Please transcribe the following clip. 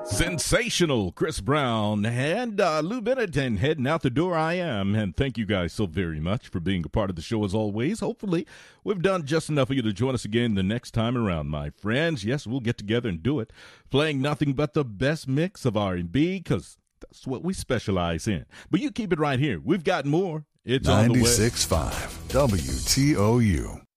Sensational Chris Brown and Lou Bennett, and heading out the door I am. And thank you guys so very much for being a part of the show as always. Hopefully, we've done just enough for you to join us again the next time around, my friends. Yes, we'll get together and do it, playing nothing but the best mix of R&B, because that's what we specialize in. But you keep it right here. We've got more. It's on the way. 96.5 WTOU.